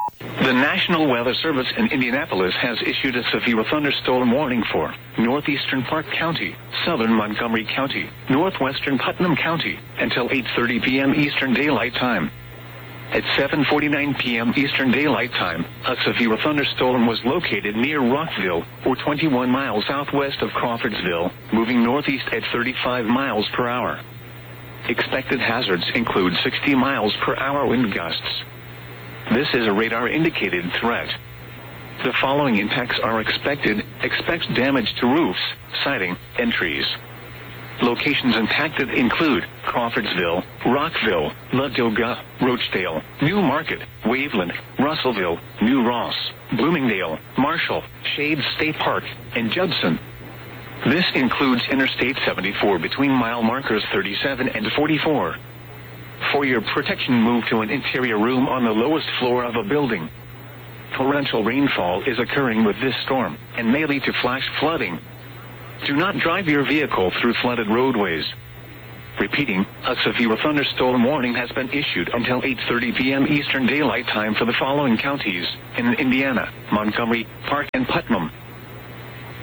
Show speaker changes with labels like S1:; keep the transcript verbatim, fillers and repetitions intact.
S1: The National Weather Service in Indianapolis has issued a severe thunderstorm warning for northeastern Park County, southern Montgomery County, northwestern Putnam County until eight thirty p.m. Eastern Daylight Time. At seven forty-nine p.m. Eastern Daylight Time, a severe thunderstorm was located near Rockville, or twenty-one miles southwest of Crawfordsville, moving northeast at thirty-five miles per hour. Expected hazards include sixty miles per hour wind gusts. This is a radar-indicated threat. The following impacts are expected. Expect damage to roofs, siding, and trees. Locations impacted include Crawfordsville, Rockville, Ladoga, Rochdale, New Market, Waveland, Russellville, New Ross, Bloomingdale, Marshall, Shades State Park, and Judson. This includes Interstate seventy-four between mile markers thirty-seven and forty-four. For your protection, move to an interior room on the lowest floor of a building. Torrential rainfall is occurring with this storm and may lead to flash flooding. Do not drive your vehicle through flooded roadways. Repeating, a severe thunderstorm warning has been issued until eight thirty p.m. Eastern Daylight Time for the following counties in Indiana: Montgomery, Park, and Putnam.